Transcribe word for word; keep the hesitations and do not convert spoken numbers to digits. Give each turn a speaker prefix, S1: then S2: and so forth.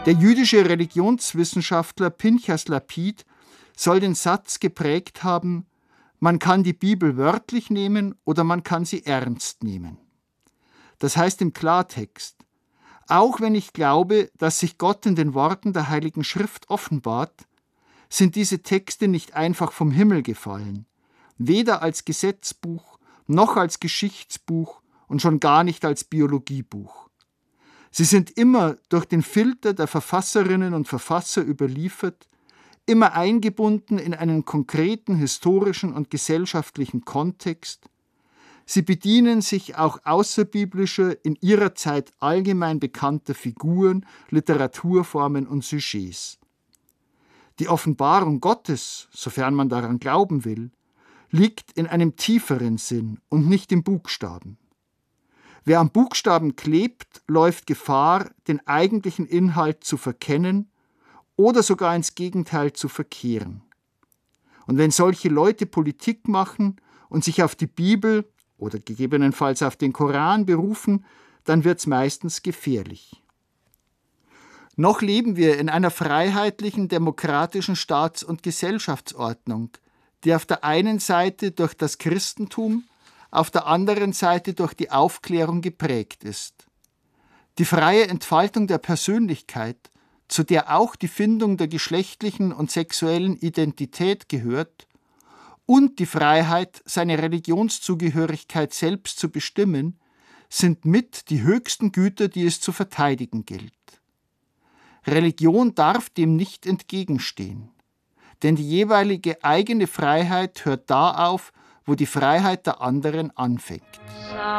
S1: Der jüdische Religionswissenschaftler Pinchas Lapid soll den Satz geprägt haben: Man kann die Bibel wörtlich nehmen oder man kann sie ernst nehmen. Das heißt im Klartext: Auch wenn ich glaube, dass sich Gott in den Worten der Heiligen Schrift offenbart, sind diese Texte nicht einfach vom Himmel gefallen, weder als Gesetzbuch noch als Geschichtsbuch und schon gar nicht als Biologiebuch. Sie sind immer durch den Filter der Verfasserinnen und Verfasser überliefert, immer eingebunden in einen konkreten historischen und gesellschaftlichen Kontext. Sie bedienen sich auch außerbiblischer, in ihrer Zeit allgemein bekannter Figuren, Literaturformen und Sujets. Die Offenbarung Gottes, sofern man daran glauben will, liegt in einem tieferen Sinn und nicht im Buchstaben. Wer am Buchstaben klebt, läuft Gefahr, den eigentlichen Inhalt zu verkennen oder sogar ins Gegenteil zu verkehren. Und wenn solche Leute Politik machen und sich auf die Bibel oder gegebenenfalls auf den Koran berufen, dann wird's meistens gefährlich. Noch leben wir in einer freiheitlichen, demokratischen Staats- und Gesellschaftsordnung, die auf der einen Seite durch das Christentum, auf der anderen Seite durch die Aufklärung geprägt ist. Die freie Entfaltung der Persönlichkeit, zu der auch die Findung der geschlechtlichen und sexuellen Identität gehört, und die Freiheit, seine Religionszugehörigkeit selbst zu bestimmen, sind mit die höchsten Güter, die es zu verteidigen gilt. Religion darf dem nicht entgegenstehen, denn die jeweilige eigene Freiheit hört da auf, wo die Freiheit der anderen anfängt.